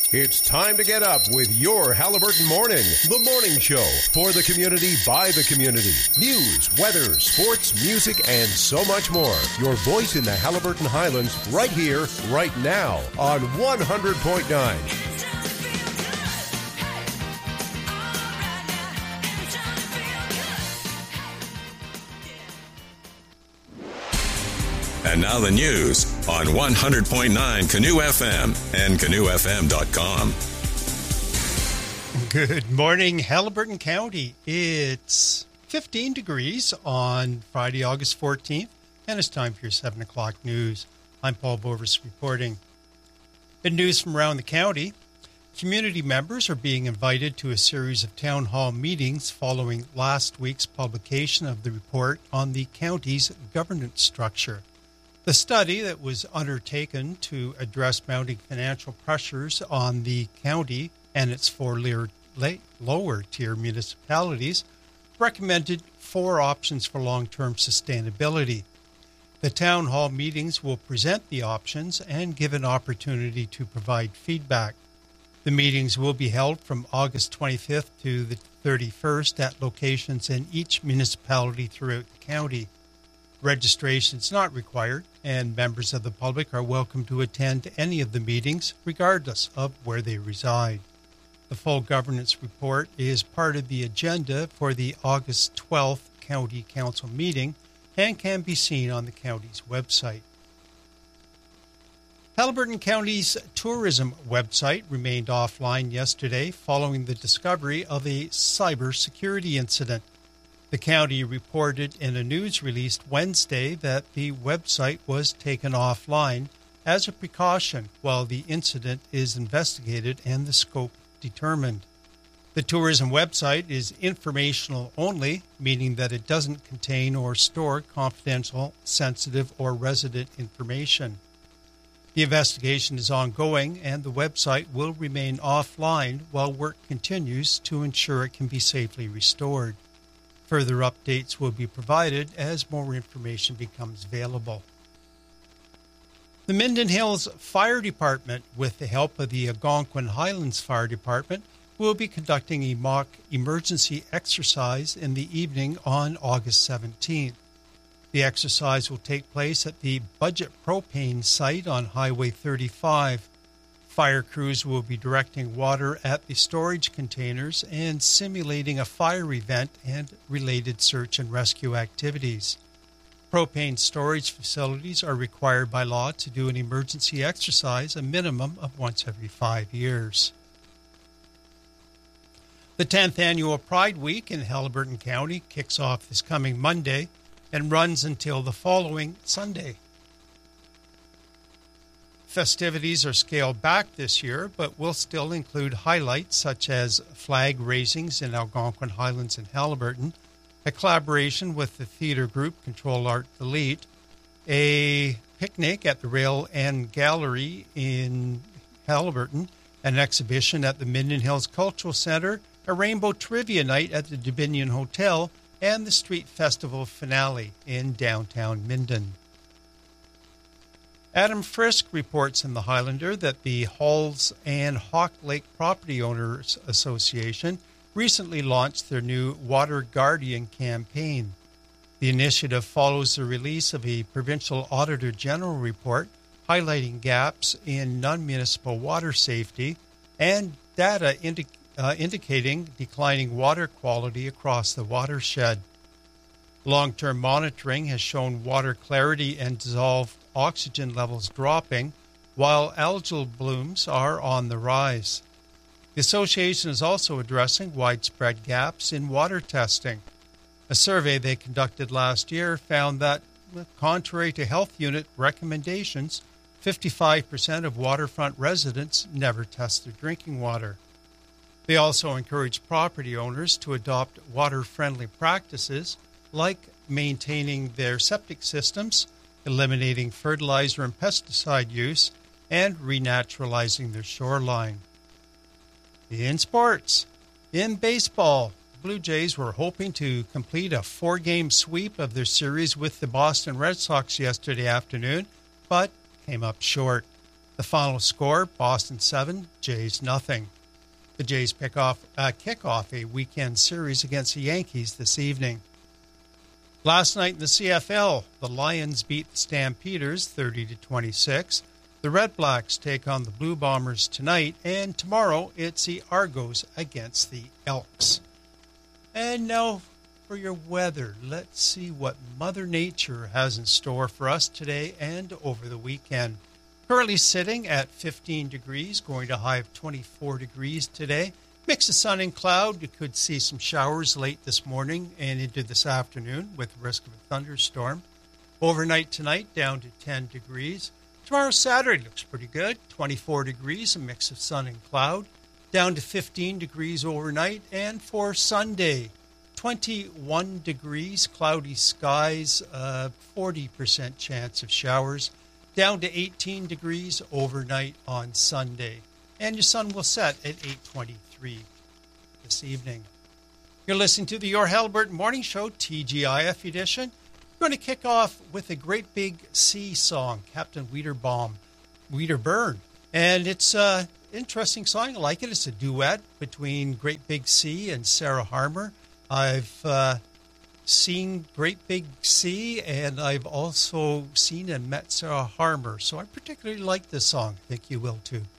It's time to get up with your Halliburton Morning, the morning show for the community by the community. News, weather, sports, music, and so much more. Your voice in the Halliburton Highlands right here, right now on 100.9. And now the news on 100.9 Canoe FM and canoefm.com. Good morning, Halliburton County. It's 15 degrees on Friday, August 14th, and it's time for your 7 o'clock news. I'm Paul Bovis reporting. In news from around the county, community members are being invited to a series of town hall meetings following last week's publication of the report on the county's governance structure. The study that was undertaken to address mounting financial pressures on the county and its four lower-tier municipalities recommended 4 options for long-term sustainability. The town hall meetings will present the options and give an opportunity to provide feedback. The meetings will be held from August 25th to the 31st at locations in each municipality throughout the county. Registration is not required, and members of the public are welcome to attend any of the meetings, regardless of where they reside. The full governance report is part of the agenda for the August 12th County Council meeting and can be seen on the county's website. Halliburton County's tourism website remained offline yesterday following the discovery of a cybersecurity incident. The county reported in a news release Wednesday that the website was taken offline as a precaution while the incident is investigated and the scope determined. The tourism website is informational only, meaning that it doesn't contain or store confidential, sensitive, or resident information. The investigation is ongoing and the website will remain offline while work continues to ensure it can be safely restored. Further updates will be provided as more information becomes available. The Minden Hills Fire Department, with the help of the Algonquin Highlands Fire Department, will be conducting a mock emergency exercise in the evening on August 17th. The exercise will take place at the Budget Propane site on Highway 35. Fire crews will be directing water at the storage containers and simulating a fire event and related search and rescue activities. Propane storage facilities are required by law to do an emergency exercise a minimum of once every 5 years. The 10th Annual Pride Week in Halliburton County kicks off this coming Monday and runs until the following Sunday. Festivities are scaled back this year, but will still include highlights such as flag raisings in Algonquin Highlands and Halliburton, a collaboration with the theater group Control Art Delete, a picnic at the Rail End Gallery in Halliburton, an exhibition at the Minden Hills Cultural Center, a rainbow trivia night at the Dominion Hotel, and the Street Festival finale in downtown Minden. Adam Frisk reports in the Highlander that the Halls and Hawk Lake Property Owners Association recently launched their new Water Guardian campaign. The initiative follows the release of a Provincial Auditor General report highlighting gaps in non-municipal water safety and data indicating declining water quality across the watershed. Long-term monitoring has shown water clarity and dissolved oxygen levels dropping, while algal blooms are on the rise. The association is also addressing widespread gaps in water testing. A survey they conducted last year found that, contrary to health unit recommendations, 55% of waterfront residents never test their drinking water. They also encourage property owners to adopt water-friendly practices like maintaining their septic systems, eliminating fertilizer and pesticide use, and renaturalizing their shoreline. In sports, in baseball, Blue Jays were hoping to complete a 4-game sweep of their series with the Boston Red Sox yesterday afternoon, but came up short. The final score, Boston 7, Jays nothing. The Jays kick off a weekend series against the Yankees this evening. Last night in the CFL, the Lions beat the Stampeders 30-26. The Red Blacks take on the Blue Bombers tonight, and tomorrow it's the Argos against the Elks. And now for your weather. Let's see what Mother Nature has in store for us today and over the weekend. Currently sitting at 15 degrees, going to a high of 24 degrees today. Mix of sun and cloud. You could see some showers late this morning and into this afternoon with the risk of a thunderstorm. Overnight tonight, down to 10 degrees. Tomorrow, Saturday, looks pretty good. 24 degrees, a mix of sun and cloud. Down to 15 degrees overnight. And for Sunday, 21 degrees, cloudy skies, 40% chance of showers. Down to 18 degrees overnight on Sunday. And your sun will set at 8:23 this evening. You're listening to the Your Haliburton Morning Show, TGIF edition. We're going to kick off with a Great Big Sea song, Captain Wedderburn. And it's an interesting song. I like it. It's a duet between Great Big Sea and Sarah Harmer. I've seen Great Big Sea, and I've also seen and met Sarah Harmer. So I particularly like this song. I think you will too.